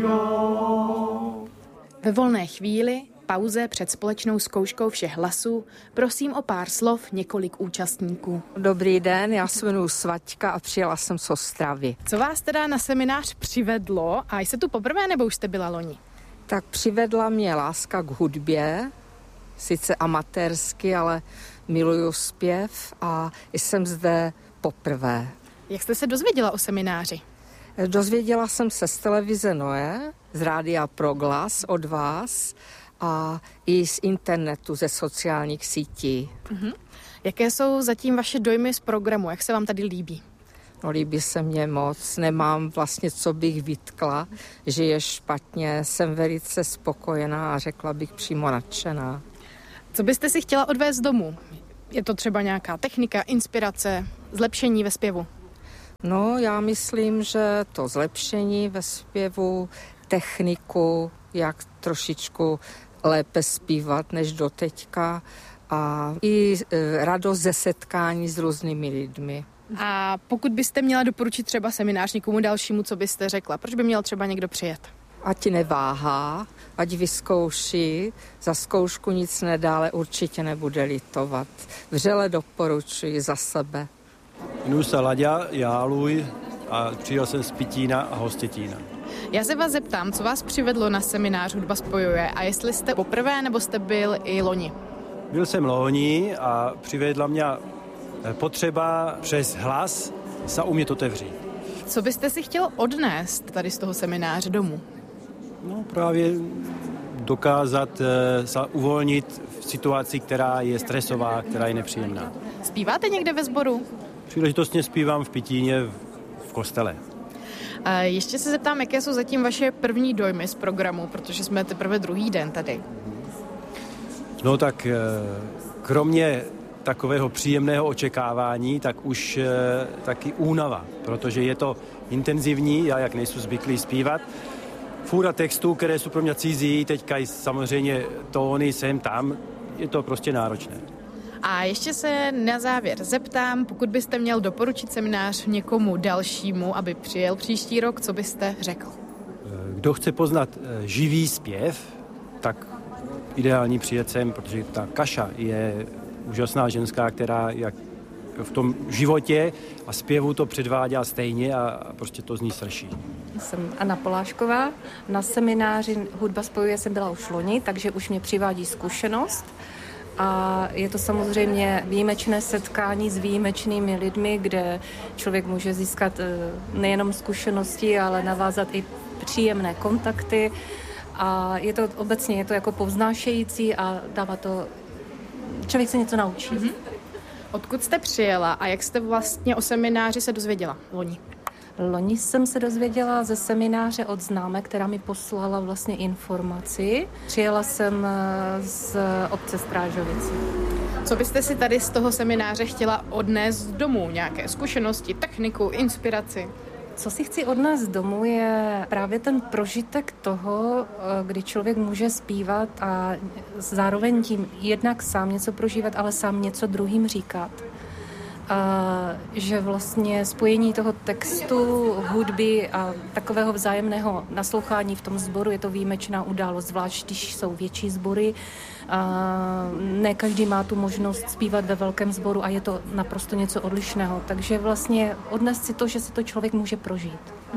Ve volné chvíli, pauze před společnou zkouškou všech hlasů, prosím o pár slov několik účastníků. Dobrý den, já se jmenuji Svaťka a přijela jsem z Ostravy. Co vás teda na seminář přivedlo a jste tu poprvé nebo už jste byla loni? Tak přivedla mě láska k hudbě, sice amatérsky, ale miluju zpěv a jsem zde poprvé. Jak jste se dozvěděla o semináři? Dozvěděla jsem se z televize Noe, z rádia Proglas od vás a i z internetu, ze sociálních sítí. Jaké jsou zatím vaše dojmy z programu? Jak se vám tady líbí? No, líbí se mně moc, nemám vlastně, co bych vytkla, že je špatně, jsem velice spokojená a řekla bych přímo nadšená. Co byste si chtěla odvést domů? Je to třeba nějaká technika, inspirace, zlepšení ve zpěvu? No, já myslím, že to zlepšení ve zpěvu, techniku, jak trošičku lépe zpívat než doteďka a i radost ze setkání s různými lidmi. A pokud byste měla doporučit třeba seminář někomu dalšímu, co byste řekla? Proč by měl třeba někdo přijet? Ať neváhá, ať vyzkouší, za zkoušku nic nedá, ale určitě nebude litovat. Vřele doporučuji za sebe. Jmenuji se Laďa Jáluj a přijel jsem z Pitína a Hostětína. Já se vás zeptám, co vás přivedlo na seminář Hudba spojuje a jestli jste poprvé nebo jste byl i loni? Byl jsem loni a přivedla mě potřeba přes hlas se umět otevřít. Co byste si chtěl odnést tady z toho semináře domů? No právě dokázat se uvolnit v situaci, která je stresová, která je nepříjemná. Zpíváte někde ve sboru? Příležitostně zpívám v Pitíně v kostele. Ještě se zeptám, jaké jsou zatím vaše první dojmy z programu, protože jsme teprve druhý den tady. No tak kromě takového příjemného očekávání, tak už taky únava, protože je to intenzivní, já jak nejsem zvyklý zpívat. Fůra textů, které jsou pro mě cizí, teďka i samozřejmě tóny sem tam, je to prostě náročné. A ještě se na závěr zeptám, pokud byste měl doporučit seminář někomu dalšímu, aby přijel příští rok, co byste řekl? Kdo chce poznat živý zpěv, tak ideální přijet sem, protože ta Kaša je úžasná ženská, která jak v tom životě a zpěvu to předváděla stejně a prostě to z ní srší. Jsem Anna Polášková. Na semináři Hudba spojuje jsem byla už loni, takže už mě přivádí zkušenost. A je to samozřejmě výjimečné setkání s výjimečnými lidmi, kde člověk může získat nejenom zkušenosti, ale navázat i příjemné kontakty. A je to obecně je to jako povznášející a dává to, člověk se něco naučí. Odkud jste přijela a jak jste vlastně o semináři se dozvěděla loni? Loni jsem se dozvěděla ze semináře od známé, která mi poslala vlastně informaci. Přijela jsem z obce Strážovice. Co byste si tady z toho semináře chtěla odnést domů? Nějaké zkušenosti, techniku, inspiraci? Co si chci odnést domů je právě ten prožitek toho, kdy člověk může zpívat a zároveň tím jednak sám něco prožívat, ale sám něco druhým říkat. A že vlastně spojení toho textu, hudby a takového vzájemného naslouchání v tom sboru je to výjimečná událost, zvlášť když jsou větší sbory. Ne každý má tu možnost zpívat ve velkém sboru a je to naprosto něco odlišného. Takže vlastně odnést si to, že si to člověk může prožít.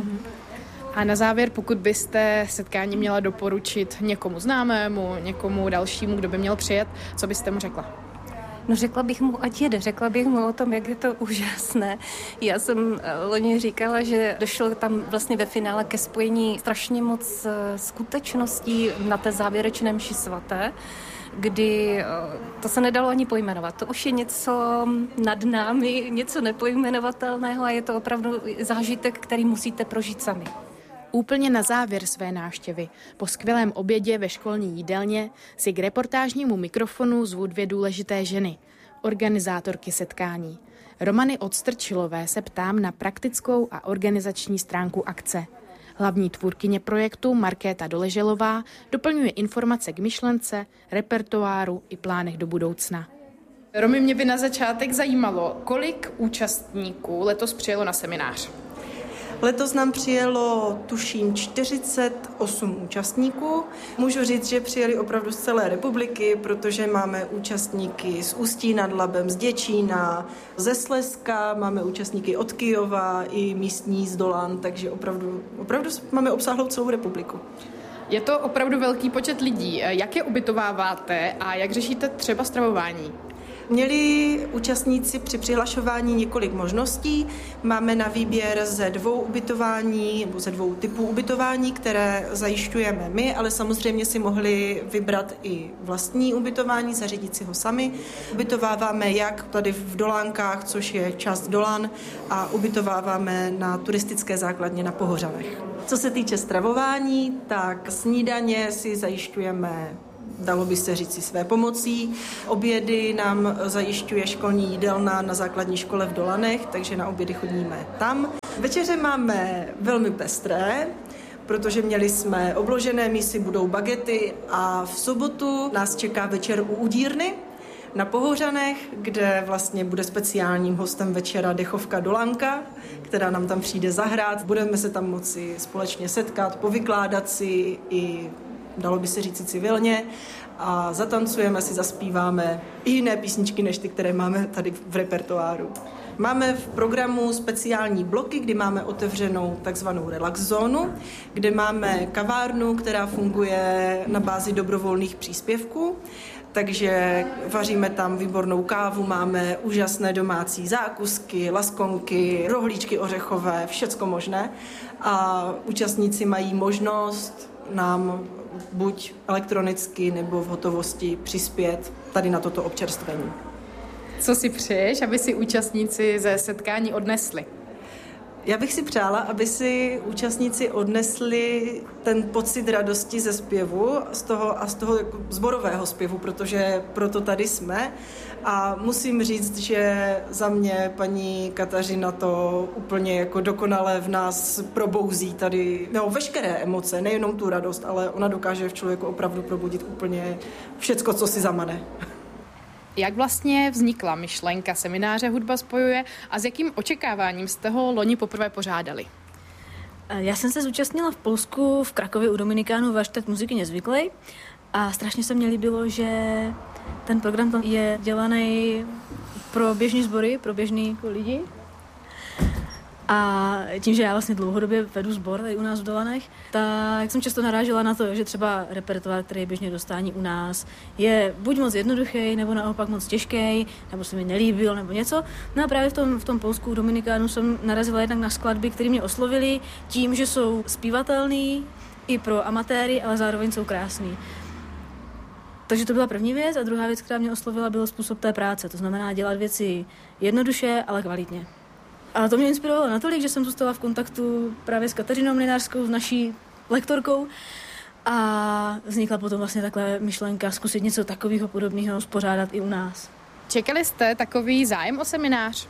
A na závěr, pokud byste setkání měla doporučit někomu známému, někomu dalšímu, kdo by měl přijet, co byste mu řekla? No řekla bych mu, ať jede, řekla bych mu o tom, jak je to úžasné. Já jsem loni říkala, že došlo tam vlastně ve finále ke spojení strašně moc skutečností na té závěrečné mši svaté, kdy to se nedalo ani pojmenovat. To už je něco nad námi, něco nepojmenovatelného a je to opravdu zážitek, který musíte prožít sami. Úplně na závěr své návštěvy, po skvělém obědě ve školní jídelně, si k reportážnímu mikrofonu zvu dvě důležité ženy, organizátorky setkání. Romany Odstrčilové se ptám na praktickou a organizační stránku akce. Hlavní tvůrkyně projektu Markéta Doleželová doplňuje informace k myšlence, repertoáru i plánech do budoucna. Romy, mě by na začátek zajímalo, kolik účastníků letos přijelo na seminář? Letos nám přijelo, tuším, 48 účastníků. Můžu říct, že přijeli opravdu z celé republiky, protože máme účastníky z Ústí nad Labem, z Děčína, ze Slezska, máme účastníky od Kyjova i místní z Dolan, takže opravdu máme obsáhlou celou republiku. Je to opravdu velký počet lidí. Jak je ubytováváte a jak řešíte třeba stravování? Měli účastníci při přihlašování několik možností. Máme na výběr ze 2 ubytování nebo ze 2 typů ubytování, které zajišťujeme my, ale samozřejmě si mohli vybrat i vlastní ubytování, zařídit si ho sami. Ubytováváme jak tady v Dolánkách, což je část Dolan, a ubytováváme na turistické základně na Pohořanech. Co se týče stravování, tak snídaně si zajišťujeme, dalo by se říct, své pomocí. Obědy nám zajišťuje školní jídelna na základní škole v Dolanech, takže na obědy chodíme tam. Večeře máme velmi pestré, protože měli jsme obložené mísy, budou bagety a v sobotu nás čeká večer u Udírny na Pohořanech, kde vlastně bude speciálním hostem večera dechovka Dolanka, která nám tam přijde zahrát. Budeme se tam moci společně setkat, povykládat si i, dalo by se říct, civilně, a zatancujeme si, zaspíváme i jiné písničky než ty, které máme tady v repertoáru. Máme v programu speciální bloky, kdy máme otevřenou takzvanou relax zónu, kde máme kavárnu, která funguje na bázi dobrovolných příspěvků. Takže vaříme tam výbornou kávu, máme úžasné domácí zákusky, laskonky, rohlíčky ořechové, všecko možné. A účastníci mají možnost nám buď elektronicky nebo v hotovosti přispět tady na toto občerstvení. Co si přeješ, aby si účastníci ze setkání odnesli? Já bych si přála, aby si účastníci odnesli ten pocit radosti ze zpěvu z toho jako sborového zpěvu, protože proto tady jsme. A musím říct, že za mě paní Kateřina to úplně jako dokonale v nás probouzí tady, veškeré emoce, nejenom tu radost, ale ona dokáže v člověku opravdu probudit úplně všecko, co si zamane. Jak vlastně vznikla myšlenka semináře Hudba spojuje a s jakým očekáváním jste ho loni poprvé pořádali? Já jsem se zúčastnila v Polsku, v Krakově u Dominikánů Varštat muziky nezvyklej a strašně se mně líbilo, že ten program tam je dělaný pro běžný sbory, pro běžný lidi. A tím, že já vlastně dlouhodobě vedu sbor tady u nás v Dolanech, tak jsem často narážela na to, že třeba repertoár, který je běžně dostání u nás, je buď moc jednoduchý, nebo naopak moc těžký, nebo se mi nelíbil, nebo něco. No a právě v tom Polsku u Dominikánu jsem narazila jednak na skladby, které mě oslovily tím, že jsou zpívatelný i pro amatéry, ale zároveň jsou krásný. Takže to byla první věc a druhá věc, která mě oslovila, byl způsob té práce. To znamená dělat věci jednoduše, ale kvalitně. A to mě inspirovalo natolik, že jsem zůstala v kontaktu právě s Kateřinou Mlynářskou, s naší lektorkou, a vznikla potom vlastně taková myšlenka zkusit něco takového podobného uspořádat i u nás. Čekali jste takový zájem o seminář?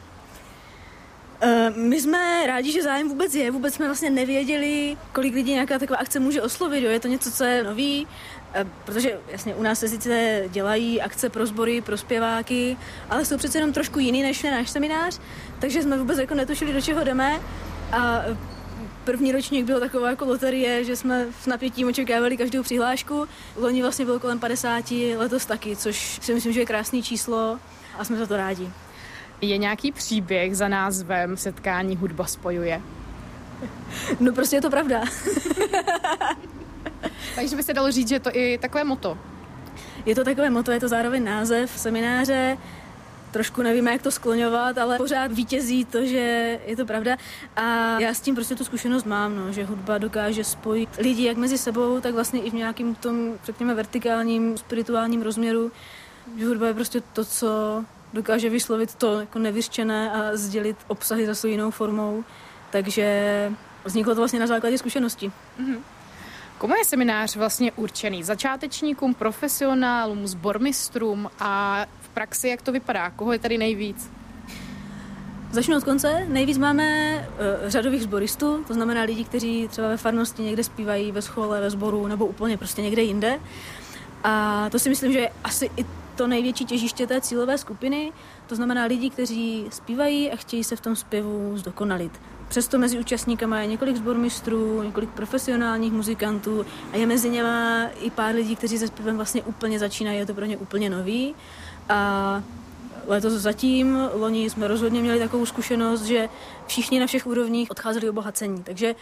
My jsme rádi, že zájem vůbec je. Vůbec jsme vlastně nevěděli, kolik lidí nějaká taková akce může oslovit. Jo? Je to něco, co je nový, protože jasně u nás se sice dělají akce pro sbory, pro zpěváky, ale jsou přece jenom trošku jiný než náš seminář, takže jsme vůbec jako netušili, do čeho jdeme. A první ročník byl taková jako loterie, že jsme s napětím očekávali každou přihlášku. Loni vlastně bylo kolem 50, letos taky, což si myslím, že je krásný číslo a jsme za to rádi. Je nějaký příběh za názvem Setkání Hudba spojuje? No prostě je to pravda. Takže by se dalo říct, že je to i takové motto. Je to takové motto, je to zároveň název semináře. Trošku nevíme, jak to skloňovat, ale pořád vítězí to, že je to pravda. A já s tím prostě tu zkušenost mám, že hudba dokáže spojit lidi jak mezi sebou, tak vlastně i v nějakým tom, řekněme, vertikálním, spirituálním rozměru. Že hudba je prostě to, co dokáže vyslovit to jako nevyřčené a sdělit obsahy zase jinou formou. Takže vzniklo to vlastně na základě zkušenosti. Mm-hmm. Komu je seminář vlastně určený? Začátečníkům, profesionálům, sbormistrům a v praxi jak to vypadá? Koho je tady nejvíc? Začnu od konce. Nejvíc máme řadových sboristů, to znamená lidi, kteří třeba ve farnosti někde zpívají, ve schole, ve sboru nebo úplně prostě někde jinde. A to si myslím, že je asi i to největší těžiště té cílové skupiny, to znamená lidi, kteří zpívají a chtějí se v tom zpěvu zdokonalit. přesto mezi účastníkama je několik sbormistrů, několik profesionálních muzikantů a je mezi něma i pár lidí, kteří se zpěvem vlastně úplně začínají, je to pro ně úplně nový. A letos zatím, loni jsme rozhodně měli takovou zkušenost, že všichni na všech úrovních odcházeli obohacení. Takže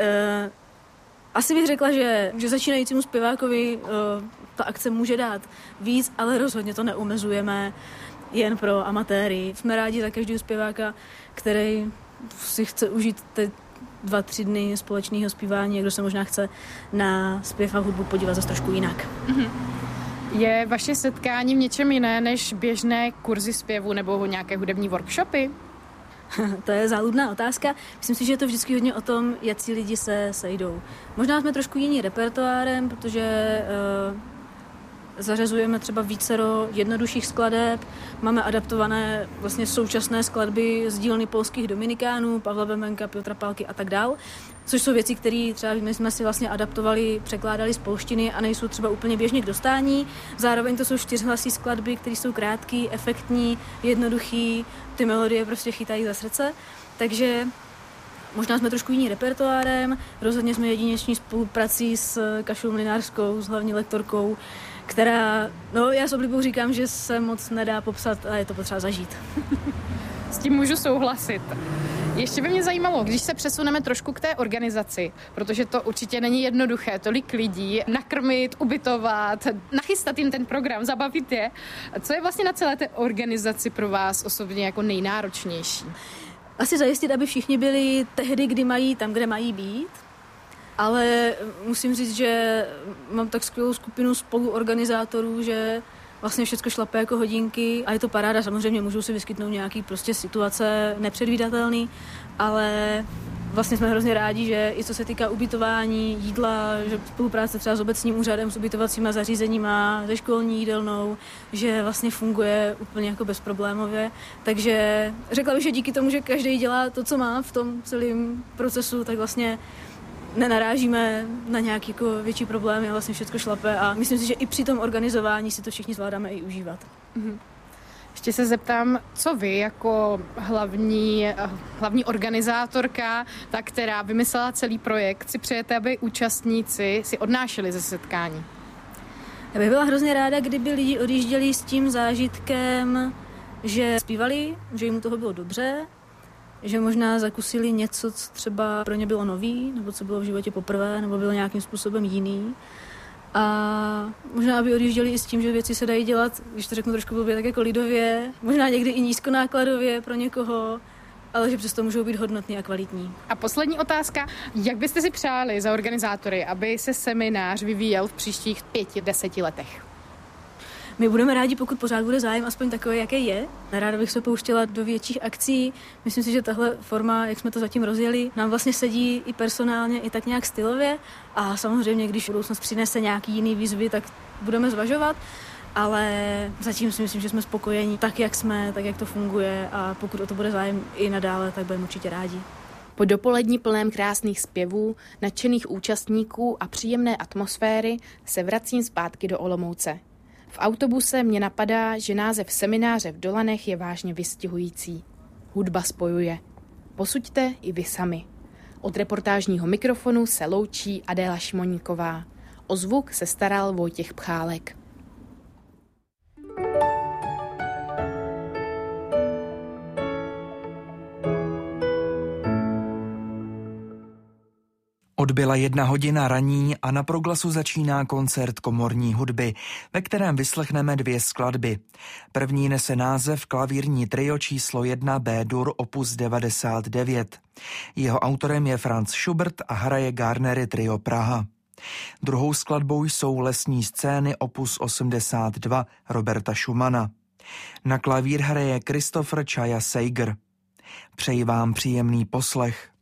asi bych řekla, že začínajícímu zpěvákovi ta akce může dát víc, ale rozhodně to neomezujeme jen pro amatéry. Jsme rádi za každého zpěváka, který si chce užít ty 2-3 dny společného zpívání, a kdo se možná chce na zpěv a hudbu podívat zase trošku jinak. Je vaše setkání v něčem jiné než běžné kurzy zpěvu nebo nějaké hudební workshopy? To je záludná otázka. Myslím si, že je to vždycky hodně o tom, jaký lidi se sejdou. Možná jsme trošku jiní repertoárem, protože zařazujeme třeba vícero jednodušších skladeb, máme adaptované vlastně současné skladby z dílny polských Dominikánů, Pavla Bemenka, Piotra Pálky a tak dál, což jsou věci, které třeba my jsme si vlastně adaptovali, překládali z polštiny a nejsou třeba úplně běžně k dostání. Zároveň to jsou 4hlasí skladby, které jsou krátký, efektní, jednoduchý, ty melodie prostě chytají za srdce, takže možná jsme trošku jiný repertoárem, rozhodně jsme jedineční spoluprací s Kašou Mlynářskou, s hlavní lektorkou, která, já s oblibou říkám, že se moc nedá popsat a je to potřeba zažít. S tím můžu souhlasit. Ještě by mě zajímalo, když se přesuneme trošku k té organizaci, protože to určitě není jednoduché, tolik lidí nakrmit, ubytovat, nachystat jim ten program, zabavit je. Co je vlastně na celé té organizaci pro vás osobně jako nejnáročnější? Asi zajistit, aby všichni byli tehdy, kdy mají tam, kde mají být. Ale musím říct, že mám tak skvělou skupinu spoluorganizátorů, že vlastně všechno šlape jako hodinky a je to paráda. Samozřejmě můžou se vyskytnout nějaký prostě situace nepředvídatelný, ale vlastně jsme hrozně rádi, že i co se týká ubytování, jídla, že spolupráce třeba s obecním úřadem, s ubytovacíma zařízeníma, se školní jídelnou, že vlastně funguje úplně jako bezproblémově. Takže řekla bych, že díky tomu, že každý dělá to, co má v tom celém procesu, tak vlastně nenarážíme na nějaký jako větší problémy a vlastně všechno šlape a myslím si, že i při tom organizování si to všichni zvládáme i užívat. Ještě se zeptám, co vy jako hlavní organizátorka, ta, která vymyslela celý projekt, si přejete, aby účastníci si odnášeli ze setkání? Já bych byla hrozně ráda, kdyby lidi odjížděli s tím zážitkem, že zpívali, že jim u toho bylo dobře, že možná zakusili něco, co třeba pro ně bylo nový, nebo co bylo v životě poprvé, nebo bylo nějakým způsobem jiný. A možná, aby odjížděli i s tím, že věci se dají dělat, když to řeknu trošku blbě, tak jako lidově, možná někdy i nízkonákladově pro někoho, ale že přesto můžou být hodnotný a kvalitní. A poslední otázka, jak byste si přáli za organizátory, aby se seminář vyvíjel v příštích 5-10 letech? My budeme rádi, pokud pořád bude zájem aspoň takový, jaký je. Ráda bych se pouštěla do větších akcí. Myslím si, že tahle forma, jak jsme to zatím rozjeli, nám vlastně sedí i personálně, i tak nějak stylově. A samozřejmě, když budoucnost přinese nějaký jiný výzvy, tak budeme zvažovat. Ale zatím si myslím, že jsme spokojení tak, jak jsme, tak, jak to funguje. A pokud o to bude zájem i nadále, tak budeme určitě rádi. Po dopolední plném krásných zpěvů, nadšených účastníků a příjemné atmosféry se vracím zpátky do Olomouce. V autobuse mě napadá, že název semináře v Dolanech je vážně vystihující. Hudba spojuje. Posuďte i vy sami. Od reportážního mikrofonu se loučí Adéla Šimoníková. O zvuk se staral Vojtěch Pchálek. Odbyla 1 hodina raní a na Proglasu začíná koncert komorní hudby, ve kterém vyslechneme 2 skladby. První nese název Klavírní trio číslo 1 B-dur opus 99. Jeho autorem je Franz Schubert a hraje Garnery trio Praha. Druhou skladbou jsou Lesní scény opus 82 Roberta Schumana. Na klavír hraje Christopher Chaya Seiger. Přeji vám příjemný poslech.